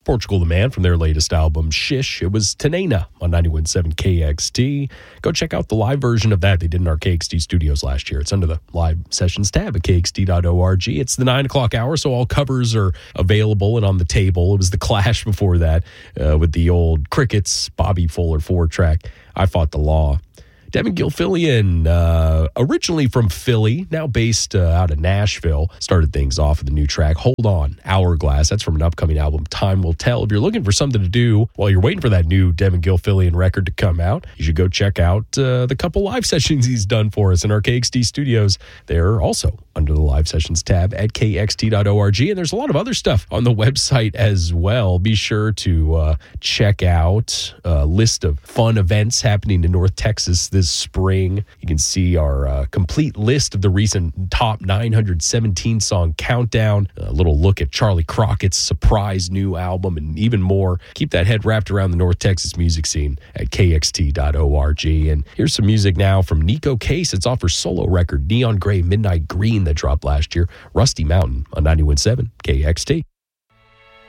Portugal the Man from their latest album, Shish. It was Tanena on 91.7 KXT. Go check out the live version of that they did in our KXT studios last year. It's under the live sessions tab at kxt.org. It's the 9 o'clock hour, so all covers are available and on the table. It was the Clash before that with the old Crickets, Bobby Fuller 4-track, I Fought the Law. Devin Gilfillian, originally from Philly, now based out of Nashville, started things off with a new track, Hold On, Hourglass. That's from an upcoming album, Time Will Tell. If you're looking for something to do while you're waiting for that new Devin Gilfillian record to come out, you should go check out the couple live sessions he's done for us in our KXT studios. They're also under the live sessions tab at kxt.org. And there's a lot of other stuff on the website as well. Be sure to check out a list of fun events happening in North Texas this spring. You can see our complete list of the recent top 917 song countdown, a little look at Charlie Crockett's surprise new album, and even more. Keep that head wrapped around the North Texas music scene at kxt.org. And here's some music now from Nico Case. It's off her solo record, Neon Gray Midnight Green, that dropped last year. Rusty Mountain on 91.7 KXT.